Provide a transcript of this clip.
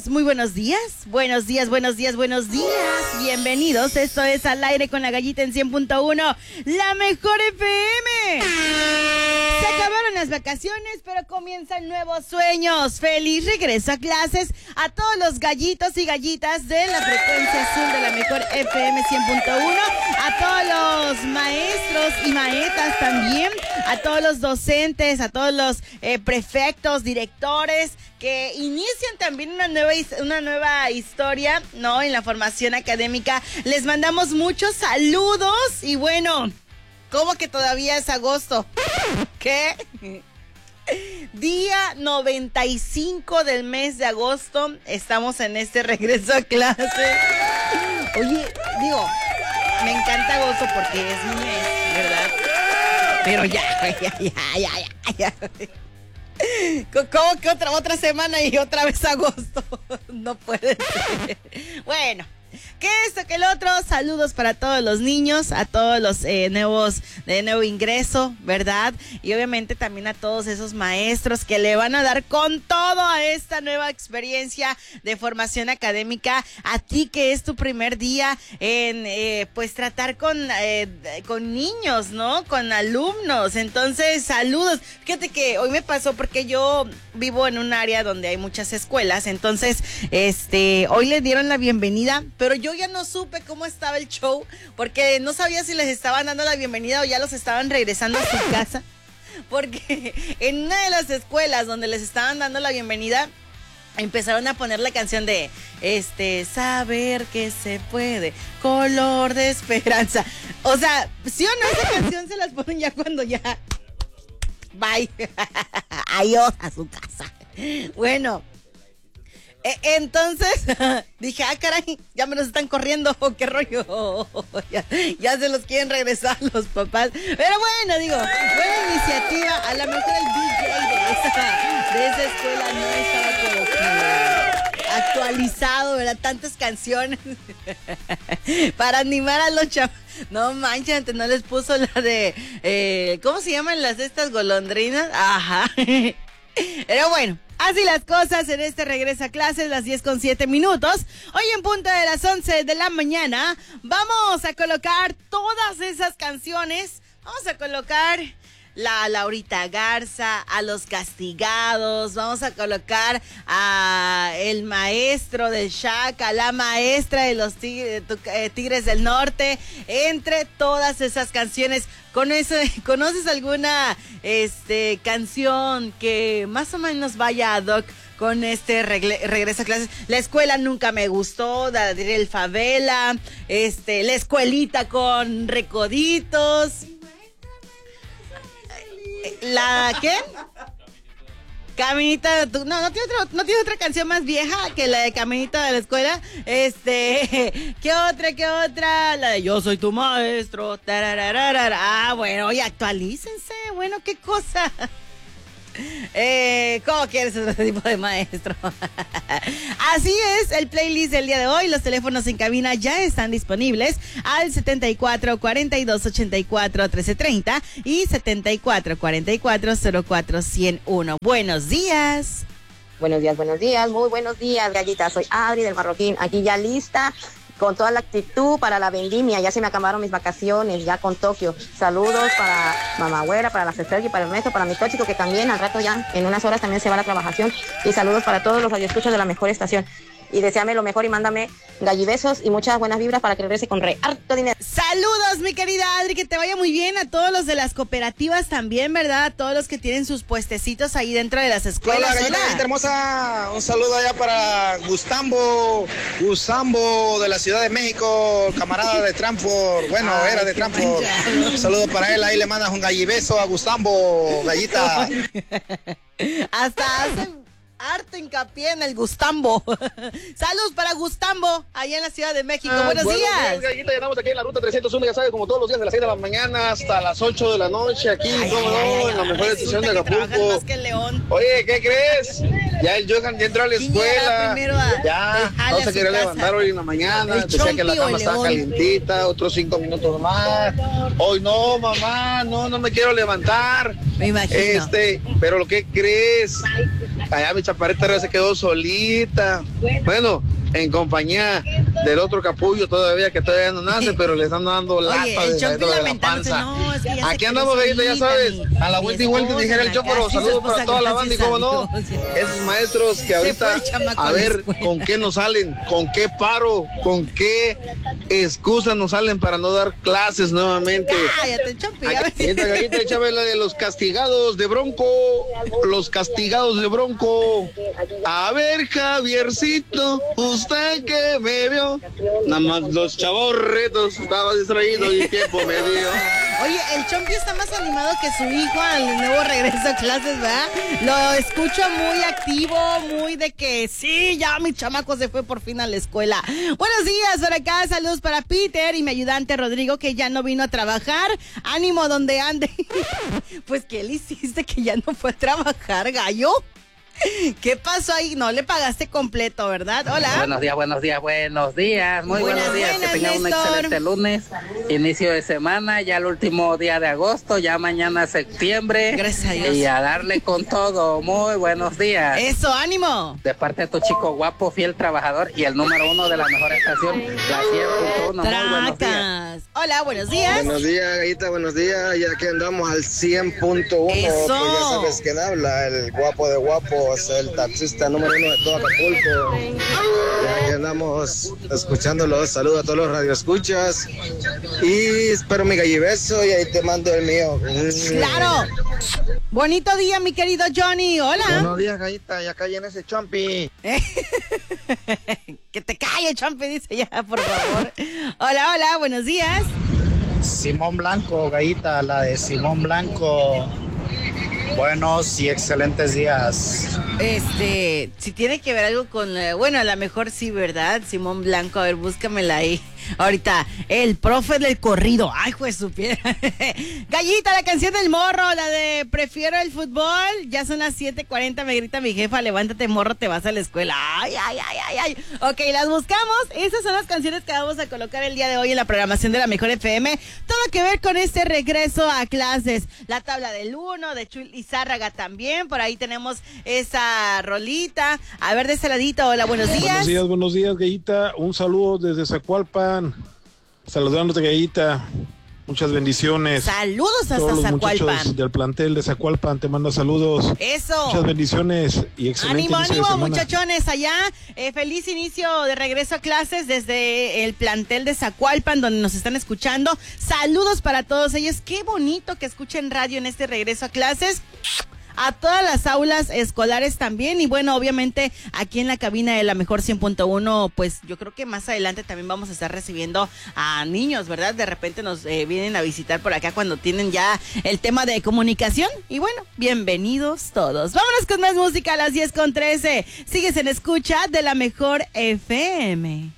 muy buenos días. Buenos días. Bienvenidos. Esto es Al Aire con la Gallita en 100.1, la mejor FM. Se acabaron las vacaciones, pero comienzan nuevos sueños. Feliz regreso a clases a todos los gallitos y gallitas de la frecuencia azul de la mejor FM 100.1, a todos los maestros y maestras también, a todos los docentes, a todos los prefectos, directores, que inician también una nueva historia, ¿no? En la formación académica. Les mandamos muchos saludos y bueno, ¿cómo que todavía es agosto? ¿Qué? Día 95 del mes de agosto, estamos en este regreso a clase. Oye, digo, me encanta agosto porque es mi mes, ¿verdad? Pero ya. ¿Cómo que otra semana y otra vez agosto? No puede ser. Bueno, que esto, que el otro. Saludos para todos los niños, a todos los nuevos de nuevo ingreso, ¿verdad? Y obviamente también a todos esos maestros que le van a dar con todo a esta nueva experiencia de formación académica. A ti que es tu primer día en pues tratar con niños, ¿no? Con alumnos. Entonces, saludos. Fíjate que hoy me pasó porque yo vivo en un área donde hay muchas escuelas. Entonces, hoy le dieron la bienvenida, pero yo ya no supe cómo estaba el show, porque no sabía si les estaban dando la bienvenida o ya los estaban regresando a su casa, porque en una de las escuelas donde les estaban dando la bienvenida, empezaron a poner la canción de saber que se puede, color de esperanza. O sea, ¿sí o no? Esa canción se las ponen ya cuando ya bye, adiós a su casa. Bueno, entonces dije, caray, ya me los están corriendo, qué rollo, ya se los quieren regresar los papás. Pero bueno, digo, buena iniciativa. A lo mejor el DJ de esa escuela no estaba como que actualizado, ¿verdad? Tantas canciones para animar a los chavos. No manches, antes no les puso la de, ¿cómo se llaman estas golondrinas? Ajá. Pero bueno, así las cosas en este regreso a clases, las 10:07. Hoy en punto de las 11 de la mañana vamos a colocar todas esas canciones. Vamos a colocar la Laurita Garza, a Los Castigados, vamos a colocar a el maestro del Shaq, a la maestra de los Tigres del Norte, entre todas esas canciones. ¿Conoces alguna canción que más o menos vaya ad hoc con este regreso a clases? La escuela nunca me gustó, el Favela, la escuelita con recoditos. ¿La qué? Caminita, no tiene otra canción más vieja que la de Caminita de la escuela. ¿Qué otra? La de Yo soy tu maestro. Ah, bueno, oye, actualícense. Bueno, qué cosa. ¿Cómo quieres otro tipo de maestro? Así es el playlist del día de hoy. Los teléfonos en cabina ya están disponibles al 74 42 84 1330 y 74 44 04 101. Buenos días. Buenos días, muy buenos días, Gallita. Soy Adri del Marroquín, aquí ya lista, con toda la actitud para la vendimia. Ya se me acabaron mis vacaciones, ya con Tokio. Saludos para Mamá Güera, para la Sergio, para el maestro, para mi tóxico, que también al rato ya, en unas horas también se va a la trabajación. Y saludos para todos los radioescuchas de la mejor estación. Y deséame lo mejor y mándame gallibesos y muchas buenas vibras para que regrese con harto dinero. Saludos, mi querida Adri, que te vaya muy bien. A todos los de las cooperativas también, ¿verdad? A todos los que tienen sus puestecitos ahí dentro de las escuelas. Hola, gallita hermosa. Un saludo allá para Gustambo de la Ciudad de México, camarada de Transport. Bueno, era de Transport. Un saludo para él. Ahí le mandas un gallibeso a Gustambo, gallita. Hasta hacen harto hincapié en el Gustambo. Saludos para Gustambo, allá en la Ciudad de México. Buenos días. Gallita, ya estamos aquí en la ruta 301, ya sabes, como todos los días de las 6 de la mañana hasta las 8 de la noche, aquí, en la mejor estación de Acapulco. Más que el León. Oye, ¿qué crees? Ya el Johan ya entró a la escuela. Ya, no se quería levantar hoy en la mañana. Decía que la cama estaba calientita, otros 5 minutos más. Hoy no, mamá, no me quiero levantar. Me imagino. Pero lo que crees, allá mi chaparrita se quedó solita. Bueno, en compañía del otro capullo todavía que todavía no nace, pero le están dando lata de la panza. No, es que aquí andamos, Gallita, ya sabes, a la vuelta y vuelta, dijera el Chóporo. Saludos para toda la banda y cómo no, esos maestros que ahorita, a ver, con qué nos salen, con qué paro, con qué excusas nos salen para no dar clases nuevamente. Cállate, Chompi. Gallita, échame la de los castigados de Bronco, los castigados de Bronco. A ver, Javiercito, usted que me vio, nada más los chavorretos, estaba distraído y tiempo me dio. Oye, el Chompi está más animado que su hijo al nuevo regreso a clases, ¿verdad? Lo escucho muy activo, muy de que sí, ya mi chamaco se fue por fin a la escuela. Buenos días, por acá, saludos para Peter y mi ayudante Rodrigo, que ya no vino a trabajar. Ánimo donde ande. Pues, ¿qué le hiciste que ya no fue a trabajar, gallo? ¿Qué pasó ahí? No le pagaste completo, ¿verdad? Hola. Buenos días. Muy buenos días. Que tengan un excelente lunes, inicio de semana, ya el último día de agosto, ya mañana septiembre. Gracias a Dios. Y a darle con todo. Muy buenos días. Eso, ánimo. De parte de tu chico guapo, fiel trabajador y el número 1 de la mejor estación, la 100.1. Muy buenos días. Hola, buenos días. Buenos días, Gallita, buenos días. Ya que andamos al 100.1. Eso. Pues ya sabes quién habla, el guapo de guapo. El taxista número 1 de todo Acapulco. Ya andamos escuchándolos. Saludos a todos los radioescuchas. Y espero mi gallibeso y ahí te mando el mío. Claro. Bonito día, mi querido Johnny. Hola. Buenos días, Gallita. Ya cae en ese Chompi. Que te calle, Chompi, dice ya, por favor. Hola, buenos días. Simón Blanco, Gallita, la de Simón Blanco. Buenos y excelentes días. Si tiene que ver algo con, bueno, a lo mejor sí, ¿verdad? Simón Blanco, a ver, búscamela ahí. Ahorita, el profe del corrido. Ay, pues supiera. Gallita, la canción del morro, la de prefiero el fútbol. Ya son las 7:40, me grita mi jefa, levántate morro, te vas a la escuela. Ay. Ok, las buscamos. Esas son las canciones que vamos a colocar el día de hoy en la programación de la Mejor FM. Todo que ver con este regreso a clases. La tabla del 1, de Chuy Lizárraga también. Por ahí tenemos esa rolita. A ver, de ese ladito. Hola, buenos días. Buenos días, Gallita. Un saludo desde Zacualpan. Saludándote, Gallita. Muchas bendiciones. Saludos hasta todos los Zacualpan. Muchachos del plantel de Zacualpan te mando saludos. Eso. Muchas bendiciones y excelente inicio de semana. Muchachones, allá. Feliz inicio de regreso a clases desde el plantel de Zacualpan, donde nos están escuchando. Saludos para todos ellos. Qué bonito que escuchen radio en este regreso a clases. A todas las aulas escolares también, y bueno, obviamente aquí en la cabina de la Mejor 100.1, pues yo creo que más adelante también vamos a estar recibiendo a niños, ¿verdad? De repente nos vienen a visitar por acá cuando tienen ya el tema de comunicación, y bueno, bienvenidos todos. Vámonos con más música a las 10:13. Sigues en escucha de la Mejor FM.